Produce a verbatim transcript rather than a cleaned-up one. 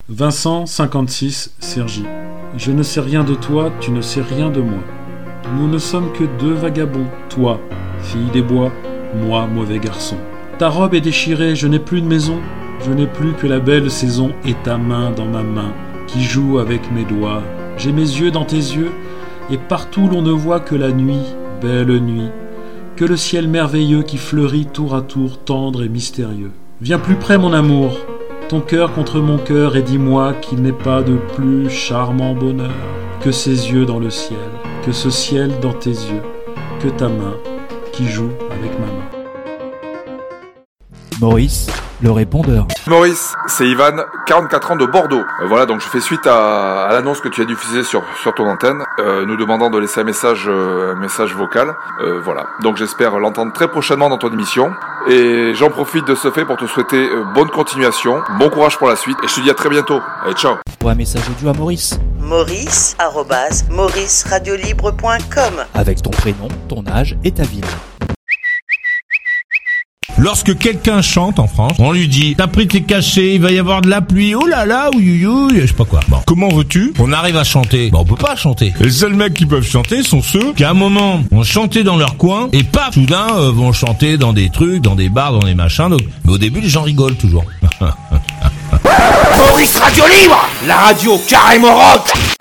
Vincent, cinquante-six, Cergy. Je ne sais rien de toi, tu ne sais rien de moi. Nous ne sommes que deux vagabonds, toi, fille des bois, moi, mauvais garçon. Ta robe est déchirée, je n'ai plus de maison, je n'ai plus que la belle saison et ta main dans ma main, qui joue avec mes doigts. J'ai mes yeux dans tes yeux, et partout l'on ne voit que la nuit, belle nuit, que le ciel merveilleux qui fleurit tour à tour, tendre et mystérieux. Viens plus près, mon amour, ton cœur contre mon cœur, et dis-moi qu'il n'est pas de plus charmant bonheur que ces yeux dans le ciel, que ce ciel dans tes yeux, que ta main qui joue avec ma main. Maurice, le répondeur. Maurice, c'est Ivan, quarante-quatre ans de Bordeaux. Euh, voilà, donc je fais suite à, à l'annonce que tu as diffusée sur, sur ton antenne, euh, nous demandant de laisser un message, euh, un message vocal. Euh, voilà, donc j'espère l'entendre très prochainement dans ton émission. Et j'en profite de ce fait pour te souhaiter euh, bonne continuation, bon courage pour la suite, et je te dis à très bientôt. Allez, ciao. Pour un message audio à Maurice. Maurice, arrobase, maurice radio libre point com. Avec ton prénom, ton âge et ta ville. Lorsque quelqu'un chante en France, on lui dit « T'as pris tes cachets, il va y avoir de la pluie, oh là là, ouïouïouï, je sais pas quoi. » Bon, comment veux-tu qu'on arrive à chanter? Bon, on peut pas chanter. Les seuls mecs qui peuvent chanter sont ceux qui, à un moment, vont chanter dans leur coin et paf, soudain, euh, vont chanter dans des trucs, dans des bars, dans des machins. Donc, mais au début, les gens rigolent toujours. Maurice Radio Libre, la radio carrément rock.